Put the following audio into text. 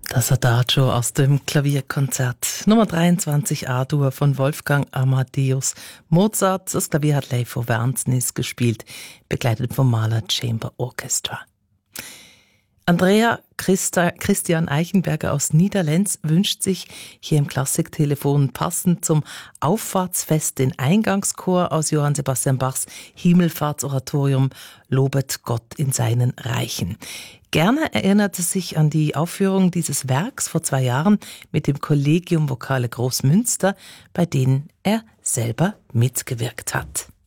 Das Adagio aus dem Klavierkonzert Nummer 23 A-Dur von Wolfgang Amadeus Mozart. Das Klavier hat Leifo Wernsnis gespielt, begleitet vom Mahler Chamber Orchestra. Andrea Christian Eichenberger aus Niederlenz wünscht sich hier im Klassiktelefon passend zum Auffahrtsfest den Eingangschor aus Johann Sebastian Bachs Himmelfahrtsoratorium Lobet Gott in seinen Reichen. Gerne erinnert er sich an die Aufführung dieses Werks vor 2 Jahren mit dem Collegium Vocale Großmünster, bei denen er selber mitgewirkt hat.